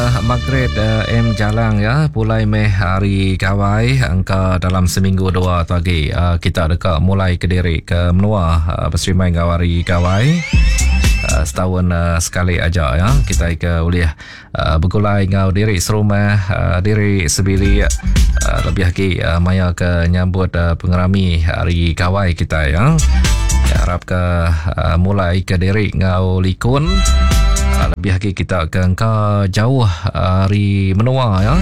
Margaret M. Jalang ya, pulai meh hari kawai angka dalam seminggu dua lagi kita dekat mulai ke diri ke menua berserimai ngawari kawai setahun sekali aja ya kita ke uliah bergulai ngau diri serumah diri sebili lebih lagi maya ke nyambut pengerami hari kawai kita ya harap ke mulai ke diri ngau likun lebih lagi kita ke angka jauh hari menua ya.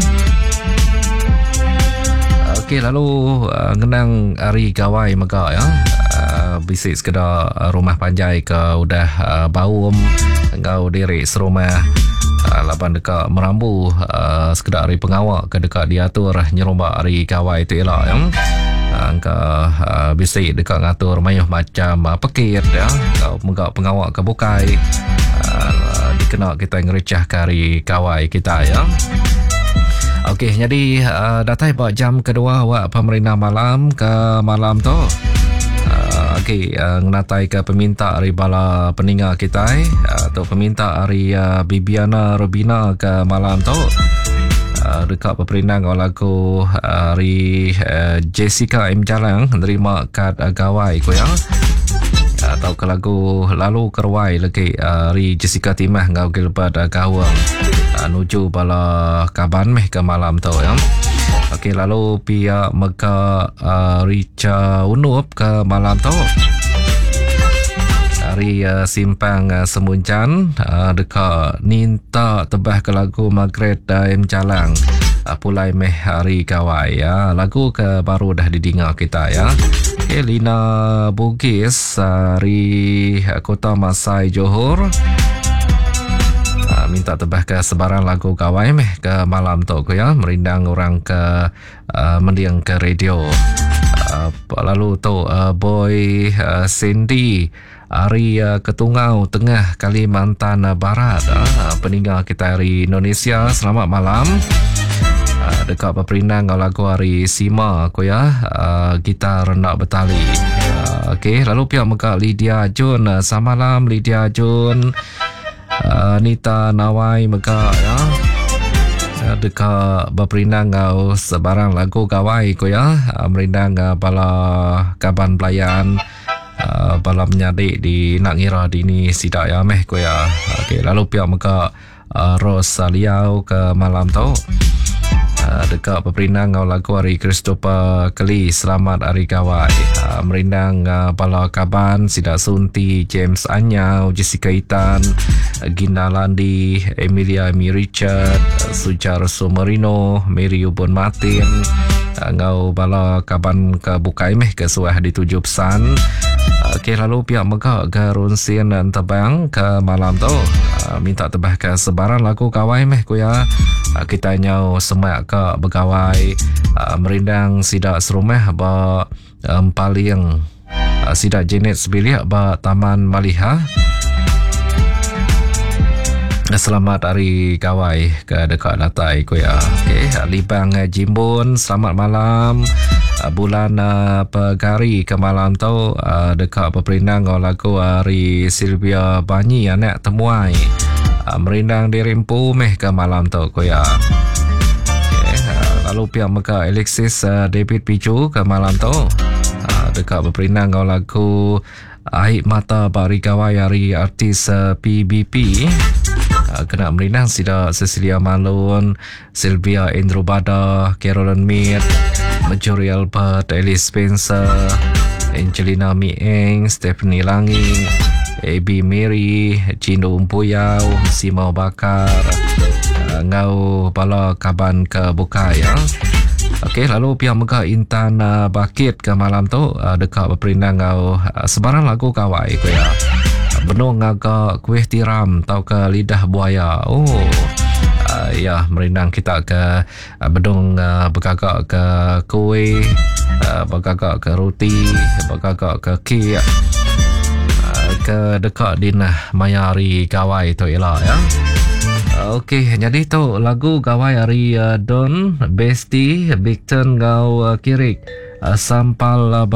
Okey, lalu ngenang hari kawai mega ya. Bisik sekedar rumah panjai ke udah baum engkau diri serumah lapan dekat merambu sekedar hari pengawak ke dekat diatur nyerombak hari kawai tu elak ya. Angka bisik dekat ngatur mayuh macam pekir ya. Kau megak pengawak ke bukai dikena kita ngerecah kari kawai kita ya. Okey, jadi datai buat jam kedua awak pemerintah malam ke malam tu. Okey, ngatai ke peminta hari bala peninga kita atau peminta hari Bibiana Robina ke malam tu. Dekat peperintah kau lagu hari Jessica M. Jalang nerima kad gawai ko ya. Atau ke lagu lalu kerwai lagi hari Jessica Timah ngau gilbad gawang nuju bala kaban meh ke malam tu ya. Okey, lalu pihak mega Rica Unup ke malam tu hari simpang Semuncan dekat Ninta tebah ke lagu Margaret M. Jalang pulai meh hari kawai ya. Lagu ke baru dah didengar kita ya. Okay, Lina Bugis dari Kota Masai Johor minta tebah ke sebarang lagu kawai meh ke malam tu ko ya, merindang orang ke mendiang ke radio. Lalu tu boy Cindy hari Ketungau Tengah Kalimantan Barat peninggal kita hari Indonesia, selamat malam. Dekat peperindang lagu hari Sima ko ya, gitar rendak betali. Okey, lalu pihak mega Lydia Jun, selamat malam Lydia Jun. Nita Nawai mega ya. Dekat berperindang ngau sebarang lagu kawai ko ya, merindang bala kaban pelayan bala menyadik di nak ngira dini sidak ya meh ko ya. Okey, lalu pihak mega Rosaliau ke malam tu. Dekat peperindang ngau lagu hari Christopher Kelly, selamat hari kawai. Merindang bala kaban Sidak Sunti, James Anyau, Jessica Itan, Ginda Landi, Emilia Amy Richard, Sujar Sumerino, Mary Ubon Martin, ngau bala kaban ke bukai meh ke suah dituju pesan. Okey, lalu pihak mega Garun Sin Tebang ke malam tu minta tebah ke sebarang lagu kawai meh ko ya. Kita nyau semak ke begawai merindang sidak serumah ba paling sidak jenet sebilik ba Taman Maliha. Selamat hari kawai ke dekat datai ko ya. Okey, Libang Jimbun, selamat malam. Bulan Pegari ke malam tu dekat peperindang kau lagu hari Sylvia Banyi anak temuai merindang di Rimpu meh ke malam tu ko ya. Okay, lalu pihak mega Alexis David Pichu ke malam tu dekat peperindang kau lagu Aib Mata Bari Kawai hari artis PBP kena merindang sida Cecilia Malun, Sylvia Indrobada, Carolyn Mead, Majori Albert, Alice Spencer, Angelina Mieng, Stephanie Langing, AB Mary, Cindo Umpuyau, Simau Bakar, ngau bala kaban ke bukai ya. Okey, lalu pihak mega Intan Bakit ke malam tu dekat berperindang ngau sebarang lagu kawai ko ya. Benung agak kuih tiram tau ke lidah buaya. Ya, merindang kita ke bedung bergagak ke kuih, bergagak ke roti, bergagak ke kek ke dekat dinah mayari kawai tu elak ya. Okey, jadi tu lagu kawai hari Don Besti Bigton ngau kirik sampal